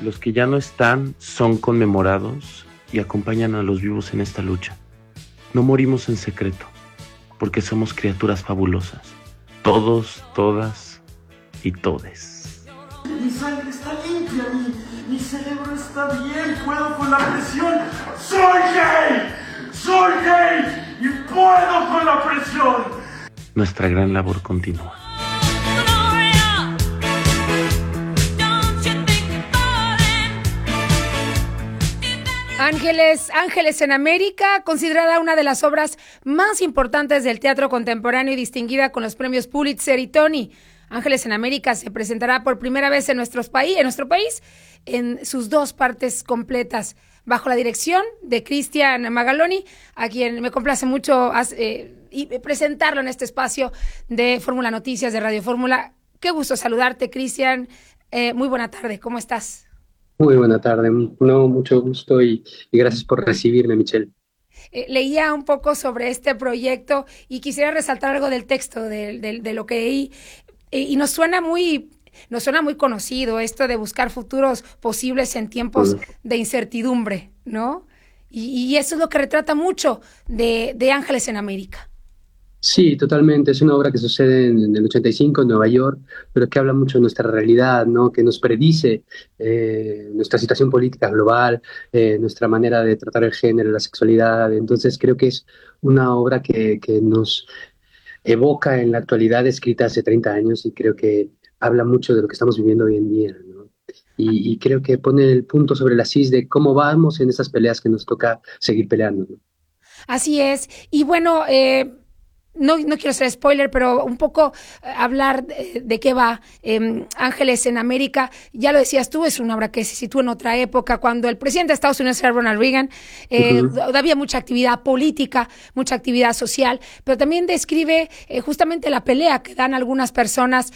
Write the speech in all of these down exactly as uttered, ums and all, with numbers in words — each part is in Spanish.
Los que ya no están son conmemorados y acompañan a los vivos en esta lucha. No morimos en secreto, porque somos criaturas fabulosas. Todos, todas y todes. Mi sangre está limpia, mi, mi cerebro está bien, puedo con la presión. ¡Soy gay! ¡Soy gay! ¡Y puedo con la presión! Nuestra gran labor continúa. Ángeles, Ángeles en América, considerada una de las obras más importantes del teatro contemporáneo y distinguida con los premios Pulitzer y Tony. Ángeles en América se presentará por primera vez en, nuestros país, en nuestro país en sus dos partes completas, bajo la dirección de Cristian Magaloni, a quien me complace mucho eh, y presentarlo en este espacio de Fórmula Noticias de Radio Fórmula. Qué gusto saludarte, Cristian. Eh, muy buena tarde, ¿cómo estás? Muy buena tarde, no, mucho gusto y, y gracias por recibirme, Michelle. Eh, leía un poco sobre este proyecto y quisiera resaltar algo del texto, de, de, de lo que leí, eh, y nos suena muy, nos suena muy conocido esto de buscar futuros posibles en tiempos uh-huh. de incertidumbre, ¿no? Y, y eso es lo que retrata mucho de, de Ángeles en América. Sí, totalmente. Es una obra que sucede en, en el ochenta y cinco en Nueva York, pero que habla mucho de nuestra realidad, ¿no? Que nos predice eh, nuestra situación política global, eh, nuestra manera de tratar el género, la sexualidad. Entonces creo que es una obra que, que nos evoca en la actualidad, escrita hace treinta años, y creo que habla mucho de lo que estamos viviendo hoy en día, ¿no? Y, y creo que pone el punto sobre la cis de cómo vamos en esas peleas que nos toca seguir peleando, ¿no? Así es. Y bueno, eh... No, no quiero ser spoiler, pero un poco eh, hablar de, de qué va eh, Ángeles en América. Ya lo decías tú, es una obra que se sitúa en otra época, cuando el presidente de Estados Unidos era Ronald Reagan. Eh, uh-huh. Había mucha actividad política, mucha actividad social, pero también describe eh, justamente la pelea que dan algunas personas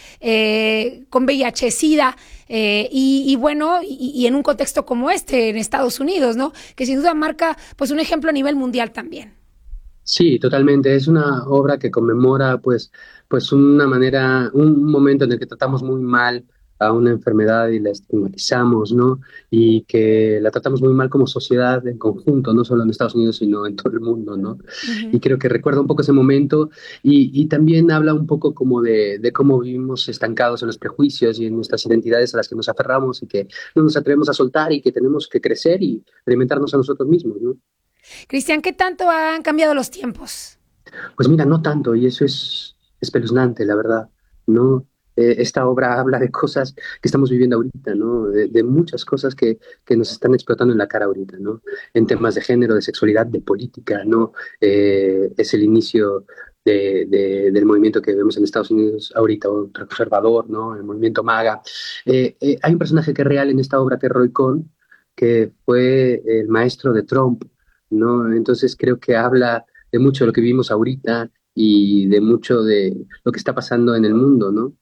eh, con V I H SIDA. Eh, y, y bueno, y, y en un contexto como este, en Estados Unidos, ¿no? Que sin duda marca pues un ejemplo a nivel mundial también. Sí, totalmente. Es una obra que conmemora, pues, pues una manera, un momento en el que tratamos muy mal a una enfermedad y la estigmatizamos, ¿no? Y que la tratamos muy mal como sociedad en conjunto, no solo en Estados Unidos, sino en todo el mundo, ¿no? Uh-huh. Y creo que recuerda un poco ese momento y, y también habla un poco como de, de cómo vivimos estancados en los prejuicios y en nuestras identidades a las que nos aferramos y que no nos atrevemos a soltar y que tenemos que crecer y alimentarnos a nosotros mismos, ¿no? Cristian, ¿qué tanto han cambiado los tiempos? Pues mira, no tanto, y eso es espeluznante, la verdad, ¿no? Eh, esta obra habla de cosas que estamos viviendo ahorita, ¿no? De, de muchas cosas que, que nos están explotando en la cara ahorita, ¿no? En temas de género, de sexualidad, de política, ¿no? Eh, es el inicio de, de, del movimiento que vemos en Estados Unidos ahorita, ultraconservador, ¿no? El movimiento MAGA. Eh, eh, hay un personaje que es real en esta obra, que es Roy Cohn, que fue el maestro de Trump, ¿no? Entonces creo que habla de mucho de lo que vivimos ahorita y de mucho de lo que está pasando en el mundo, ¿no?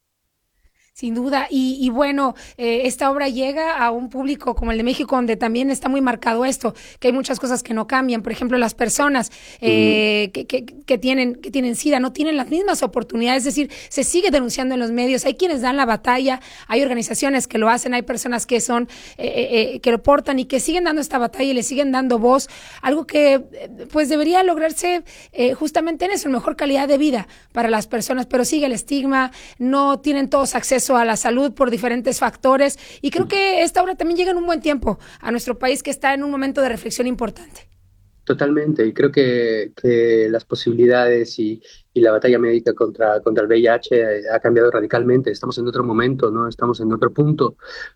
Sin duda, y, y bueno, eh, esta obra llega a un público como el de México, donde también está muy marcado esto, que hay muchas cosas que no cambian. Por ejemplo, las personas eh, uh-huh. que, que, que, tienen, que tienen SIDA no tienen las mismas oportunidades, es decir, se sigue denunciando en los medios, hay quienes dan la batalla, hay organizaciones que lo hacen, hay personas que son, eh, eh, que lo portan y que siguen dando esta batalla y le siguen dando voz, algo que pues debería lograrse eh, justamente en eso, en mejor calidad de vida para las personas, pero sigue el estigma, no tienen todos acceso a la salud por diferentes factores, y creo que esta obra también llega en un buen tiempo a nuestro país, que está en un momento de reflexión importante. Totalmente, y creo que, que las posibilidades y, y la batalla médica contra, contra el V I H ha cambiado radicalmente. Estamos en otro momento, ¿no? Estamos en otro punto,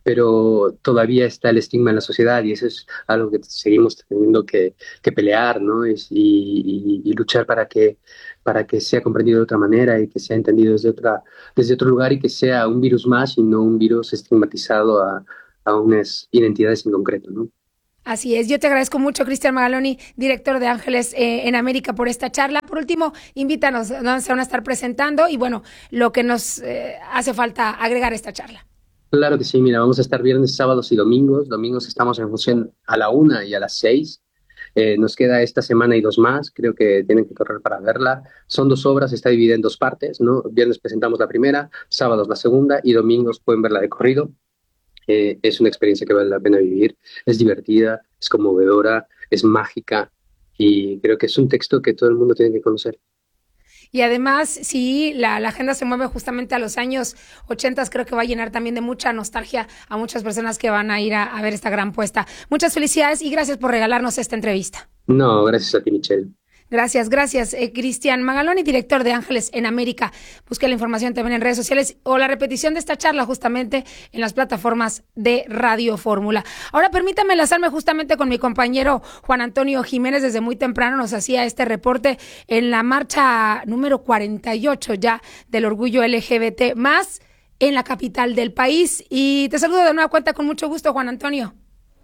pero todavía está el estigma en la sociedad y eso es algo que seguimos teniendo que, que pelear, ¿no? Y, y, y luchar para que, para que sea comprendido de otra manera y que sea entendido desde, otra, desde otro lugar y que sea un virus más y no un virus estigmatizado a, a unas identidades en concreto, ¿no? Así es, yo te agradezco mucho, Cristian Magaloni, director de Ángeles eh, en América, por esta charla. Por último, invítanos, dónde se van a estar presentando y bueno, lo que nos eh, hace falta agregar a esta charla. Claro que sí, mira, vamos a estar viernes, sábados y domingos. Domingos estamos en función a la una y a las seis. Eh, nos queda esta semana y dos más, creo que tienen que correr para verla. Son dos obras, está dividida en dos partes, ¿no? Viernes presentamos la primera, sábados la segunda y domingos pueden verla de corrido. Eh, es una experiencia que vale la pena vivir, es divertida, es conmovedora, es mágica y creo que es un texto que todo el mundo tiene que conocer. Y además, sí, la, la agenda se mueve justamente a los años ochenta, creo que va a llenar también de mucha nostalgia a muchas personas que van a ir a, a ver esta gran puesta. Muchas felicidades y gracias por regalarnos esta entrevista. No, gracias a ti, Michelle. Gracias, gracias. Eh, Cristian Magaloni, director de Ángeles en América. Busque la información también en redes sociales o la repetición de esta charla justamente en las plataformas de Radio Fórmula. Ahora permítame enlazarme justamente con mi compañero Juan Antonio Jiménez. Desde muy temprano nos hacía este reporte en la marcha número cuarenta y ocho ya del orgullo L G B T más en la capital del país. Y te saludo de nueva cuenta con mucho gusto, Juan Antonio.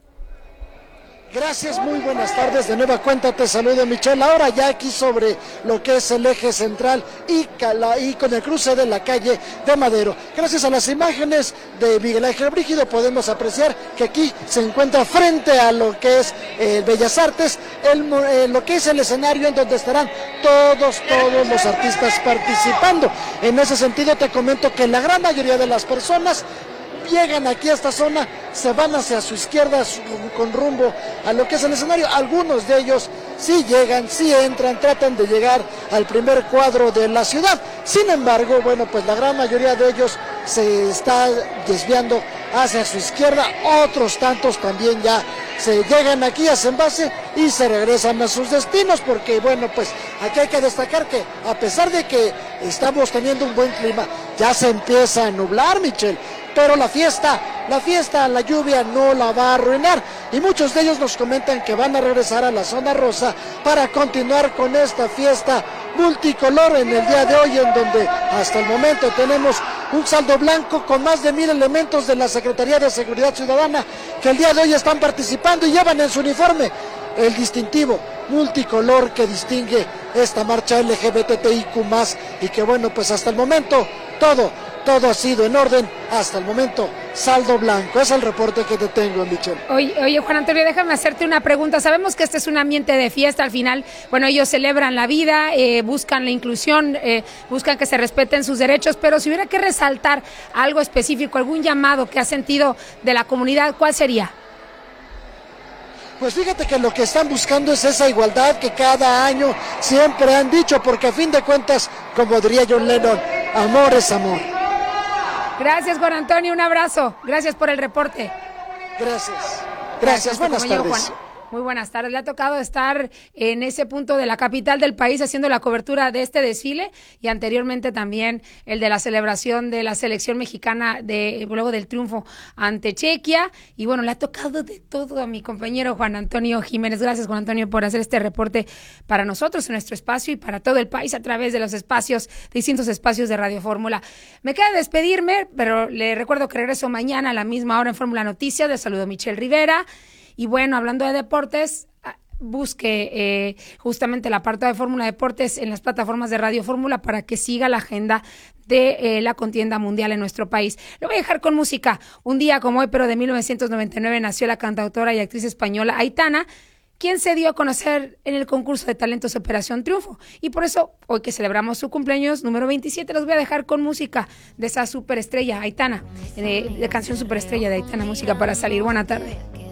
Gracias, muy buenas tardes, de nueva cuenta te saludo, Michelle. Ahora ya aquí sobre lo que es el eje central y, cala, y con el cruce de la calle de Madero. Gracias a las imágenes de Miguel Ángel Brígido podemos apreciar que aquí se encuentra frente a lo que es eh, Bellas Artes, el, eh, lo que es el escenario en donde estarán todos, todos los artistas participando. En ese sentido te comento que la gran mayoría de las personas llegan aquí a esta zona, se van hacia su izquierda con rumbo a lo que es el escenario. Algunos de ellos sí llegan, sí entran, tratan de llegar al primer cuadro de la ciudad. Sin embargo, bueno, pues la gran mayoría de ellos se está desviando hacia su izquierda. Otros tantos también ya se llegan aquí, hacen base y se regresan a sus destinos, porque bueno, pues aquí hay que destacar que a pesar de que estamos teniendo un buen clima, ya se empieza a nublar, Michelle, pero la fiesta, la fiesta, la lluvia no la va a arruinar, y muchos de ellos nos comentan que van a regresar a la zona rosa para continuar con esta fiesta multicolor en el día de hoy, en donde hasta el momento tenemos un saldo blanco con más de mil elementos de la Secretaría de Seguridad Ciudadana que el día de hoy están participando y llevan en su uniforme el distintivo multicolor que distingue esta marcha L G B T I Q más, y que bueno, pues hasta el momento todo, todo ha sido en orden, hasta el momento saldo blanco. Es el reporte que te tengo, Michelle. Oye, oye, Juan Antonio, déjame hacerte una pregunta. Sabemos que este es un ambiente de fiesta, al final, bueno, ellos celebran la vida, eh, buscan la inclusión, eh, buscan que se respeten sus derechos, pero si hubiera que resaltar algo específico, algún llamado que ha sentido de la comunidad, ¿cuál sería? Pues fíjate que lo que están buscando es esa igualdad que cada año siempre han dicho, porque a fin de cuentas, como diría John Lennon, amor es amor. Gracias, Juan Antonio, un abrazo. Gracias por el reporte. Gracias. Gracias, Gracias buenas tardes. Juan. Muy buenas tardes. Le ha tocado estar en ese punto de la capital del país haciendo la cobertura de este desfile y anteriormente también el de la celebración de la selección mexicana de luego del triunfo ante Chequia. Y bueno, le ha tocado de todo a mi compañero Juan Antonio Jiménez. Gracias, Juan Antonio, por hacer este reporte para nosotros en nuestro espacio y para todo el país a través de los espacios, distintos espacios de Radio Fórmula. Me queda despedirme, pero le recuerdo que regreso mañana a la misma hora en Fórmula Noticias. Les saludo Michelle Rivera. Y bueno, hablando de deportes, busque eh, justamente la apartado de Fórmula Deportes en las plataformas de Radio Fórmula para que siga la agenda de eh, la contienda mundial en nuestro país. Lo voy a dejar con música. Un día como hoy, pero de mil novecientos noventa y nueve, nació la cantautora y actriz española Aitana, quien se dio a conocer en el concurso de talentos Operación Triunfo. Y por eso, hoy que celebramos su cumpleaños número veintisiete, los voy a dejar con música de esa superestrella, Aitana, de, de canción superestrella de Aitana, música para salir. Buena tarde.